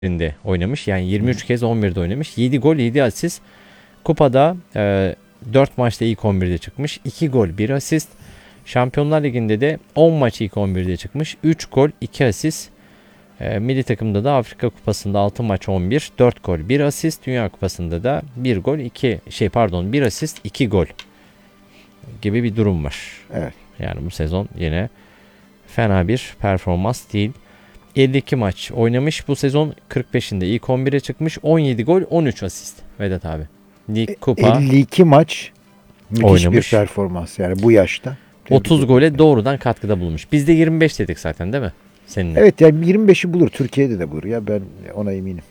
11'inde oynamış. Yani 23 kez 11'de oynamış. 7 gol 7 asist. Kupada 4 maçta ilk 11'de çıkmış. 2 gol 1 asist. Şampiyonlar Ligi'nde de 10 maç ilk 11'de çıkmış. 3 gol 2 asist. Milli takımda da Afrika Kupası'nda 6 maç 11, 4 gol 1 asist. Dünya Kupası'nda da 1 gol 1 asist 2 gol gibi bir durum var. Evet. Yani bu sezon yine fena bir performans değil. 52 maç oynamış. Bu sezon 45'inde ilk 11'e çıkmış. 17 gol 13 asist. Vedat abi. Lig, kupa 52 maç müthiş oynamış. bir performans yani bu yaşta. 30 gole doğrudan katkıda bulunmuş. Biz de 25 dedik zaten değil mi? Seninle. Evet yani 25'i bulur. Türkiye'de de bulur ya, ben ona eminim.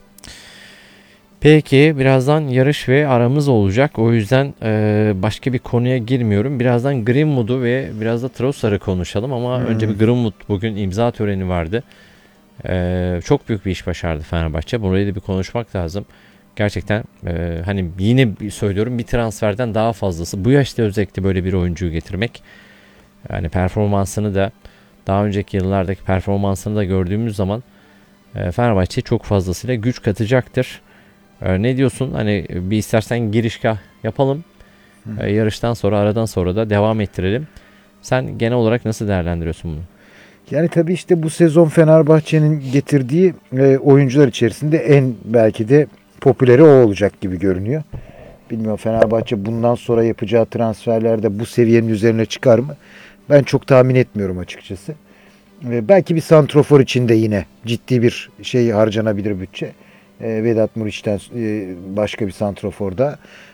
Peki birazdan yarış ve aramız olacak. O yüzden başka bir konuya girmiyorum. Birazdan Greenwood'u ve biraz da Trossard'ı konuşalım ama önce bir Greenwood bugün imza töreni vardı. Çok büyük bir iş başardı Fenerbahçe. Burayı da bir konuşmak lazım. Gerçekten hani yine söylüyorum, bir transferden daha fazlası. Bu yaşta özellikle böyle bir oyuncuyu getirmek. Yani performansını da daha önceki yıllardaki performansını da gördüğümüz zaman Fenerbahçe çok fazlasıyla güç katacaktır. Ne diyorsun? Hani bir istersen girişgah yapalım. Yarıştan sonra, aradan sonra da devam ettirelim. Sen genel olarak nasıl değerlendiriyorsun bunu? Yani tabii işte bu sezon Fenerbahçe'nin getirdiği oyuncular içerisinde en belki de popüleri o olacak gibi görünüyor. Bilmiyorum, Fenerbahçe bundan sonra yapacağı transferlerde bu seviyenin üzerine çıkar mı? Ben çok tahmin etmiyorum açıkçası. Belki bir santrofor için de yine ciddi bir şey harcanabilir bütçe. Vedat Muriç'ten başka bir santroforda.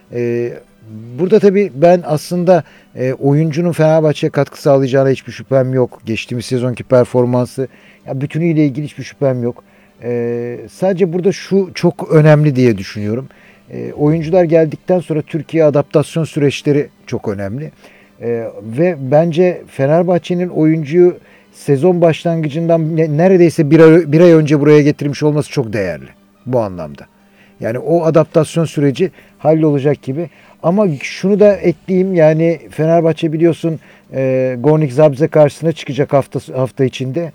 Burada tabii ben aslında oyuncunun Fenerbahçe'ye katkı sağlayacağına hiçbir şüphem yok. Geçtiğimiz sezonki performansı, ya bütünüyle ilgili hiçbir şüphem yok. Sadece burada şu çok önemli diye düşünüyorum. Oyuncular geldikten sonra Türkiye adaptasyon süreçleri çok önemli. Ve bence Fenerbahçe'nin oyuncuyu sezon başlangıcından neredeyse bir ay önce buraya getirmiş olması çok değerli bu anlamda. Yani o adaptasyon süreci hallolacak gibi. Ama şunu da ekleyeyim, yani Fenerbahçe biliyorsun Gornik Zabrze karşısına çıkacak hafta içinde.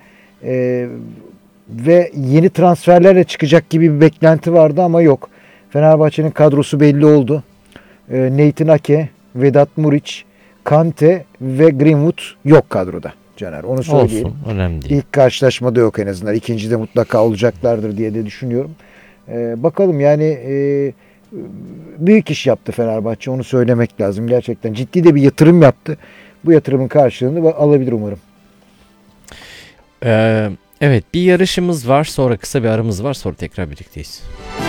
Ve yeni transferlerle çıkacak gibi bir beklenti vardı ama yok. Fenerbahçe'nin kadrosu belli oldu. Nathan Ake, Vedat Muriç, Kante ve Greenwood yok kadroda Caner. Onu söyleyeyim. Olsun, önemli değil. İlk karşılaşmada yok en azından. İkincide mutlaka olacaklardır diye de düşünüyorum. Bakalım yani büyük iş yaptı Fenerbahçe. Onu söylemek lazım. Gerçekten ciddi de bir yatırım yaptı. Bu yatırımın karşılığını alabilir umarım. Evet, bir yarışımız var. Sonra kısa bir aramız var. Sonra tekrar birlikteyiz.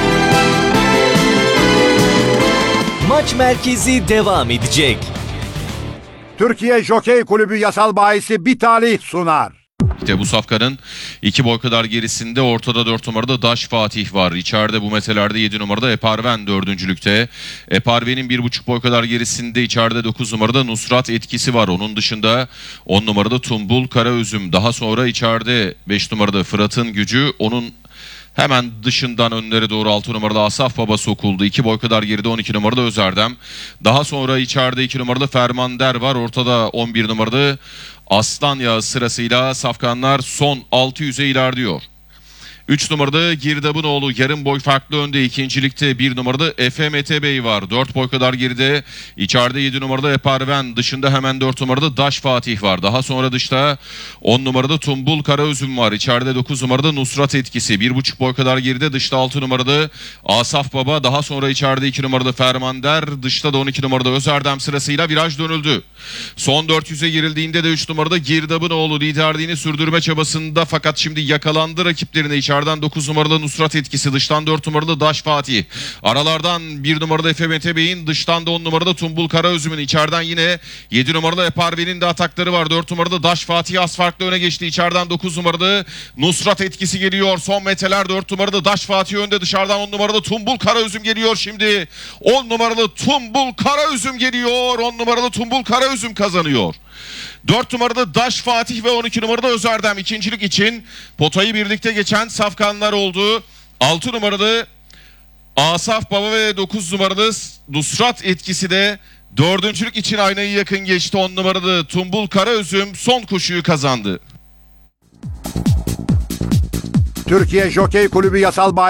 Maç merkezi devam edecek. Türkiye Jokey Kulübü yasal bahisi bir talih sunar. İşte bu safkanın 2 boy kadar gerisinde ortada 4 numarada Daş Fatih var. İçeride bu meselelerde 7 numarada Eparven dördüncülükte. Eparven'in 1,5 boy kadar gerisinde içeride 9 numarada Nusrat Etkisi var. Onun dışında 10 numarada Tumbul Karaözüm. Daha sonra içeride 5 numarada Fırat'ın Gücü. Onun hemen dışından önlere doğru 6 numarada Asaf Baba sokuldu. 2 boy kadar geride 12 numarada Özerdem. Daha sonra içeride 2 numarada Fermander var. Ortada 11 numarada Aslan Yağı sırasıyla safkanlar son 600'e ilerliyor. 3 numarada Girdabınoğlu yarım boy farklı önde. İkincilikte 1 numarada Efe Mete Bey var. 4 boy kadar geride. İçeride 7 numarada Eparven. Dışında hemen 4 numarada Daş Fatih var. Daha sonra dışta 10 numarada Tumbul Karaözüm var. İçeride 9 numarada Nusrat Etkisi. 1,5 boy kadar geride. Dışta 6 numarada Asaf Baba. Daha sonra içeride 2 numarada Fermander. Dışta da 12 numarada Özerdem sırasıyla viraj dönüldü. Son 400'e girildiğinde de 3 numarada Girdabınoğlu liderliğini sürdürme çabasında, fakat şimdi yakalandı rakiplerine. İçeriden 9 numaralı Nusrat Etkisi, dıştan 4 numaralı Daş Fatih. Aralardan 1 numarada Efe Mete Bey'in, dıştan da 10 numarada Tumbul Karaözüm'ün, içeriden yine 7 numarada Eparven'in de atakları var. 4 numarada Daş Fatih az farklı öne geçti. İçeriden 9 numarada Nusrat Etkisi geliyor. Son meteler 4 numarada Daş Fatih önde. Dışarıdan 10 numarada Tumbul Karaözüm geliyor şimdi. 10 numaralı Tumbul Karaözüm geliyor. 10 numaralı Tumbul Karaözüm kazanıyor. 4 numarada Daş Fatih ve 12 numarada Özerdem ikincilik için potayı birlikte geçen safkanlar oldu. 6 numarada Asaf Baba ve 9 numarada Nusrat Etkisi de dördüncülük için aynayı yakın geçti. 10 numarada Tumbul Karaözüm son koşuyu kazandı. Türkiye Jokey Kulübü Yasal Bayisi